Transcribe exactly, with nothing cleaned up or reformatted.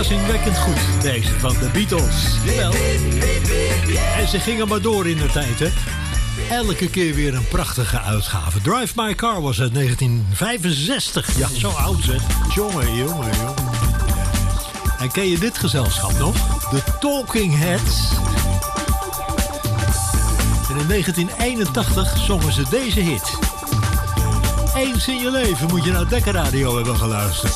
verbazingwekkend goed, deze van de Beatles. Jawel. En ze gingen maar door in de tijd, hè. Elke keer weer een prachtige uitgave. Drive My Car was uit negentien vijfenzestig. Ja, zo oud zeg. Jongen, jongen, jongen. En ken je dit gezelschap nog? De Talking Heads. En in negentien eenentachtig zongen ze deze hit. Eens in je leven moet je naar Dekkerradio hebben geluisterd.